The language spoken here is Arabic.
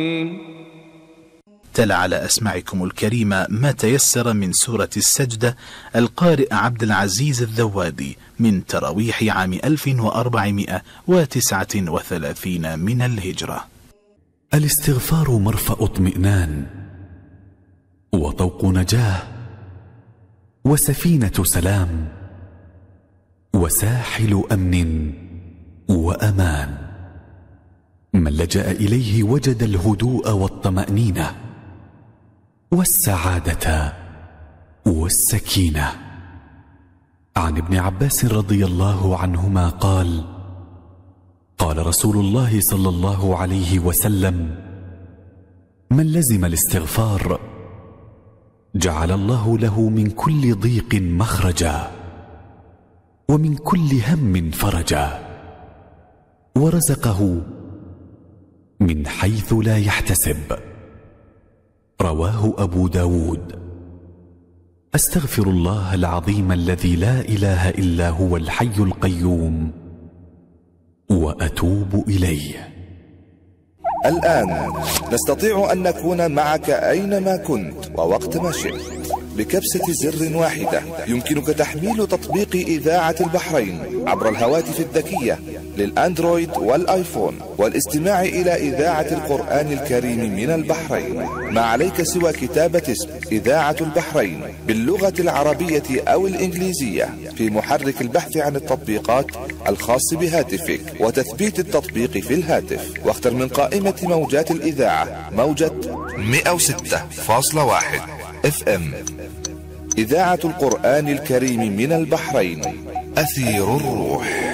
تلا على أسماعكم الكريمة ما تيسر من سورة السجدة القارئ عبد العزيز الذوادي من تراويح عام 1439 من الهجرة. الاستغفار مرفأ اطمئنان وطوق نجاة وسفينة سلام وساحل أمن وأمان. من لجأ إليه وجد الهدوء والطمأنينة والسعادة والسكينة. عن ابن عباس رضي الله عنهما قال: قال رسول الله صلى الله عليه وسلم: من لزم الاستغفار جعل الله له من كل ضيق مخرجا ومن كل هم فرجا ورزقه من حيث لا يحتسب. رواه أبو داود. أستغفر الله العظيم الذي لا إله إلا هو الحي القيوم وأتوب إليه. الآن نستطيع أن نكون معك أينما كنت ووقت ما شئت. بكبسة زر واحدة يمكنك تحميل تطبيق إذاعة البحرين عبر الهواتف الذكية للأندرويد والآيفون والاستماع إلى إذاعة القرآن الكريم من البحرين. ما عليك سوى كتابة اسم إذاعة البحرين باللغة العربية أو الإنجليزية في محرك البحث عن التطبيقات الخاص بهاتفك وتثبيت التطبيق في الهاتف، واختر من قائمة موجات الإذاعة موجة 106.1 FM. إذاعة القرآن الكريم من البحرين، أثير الروح.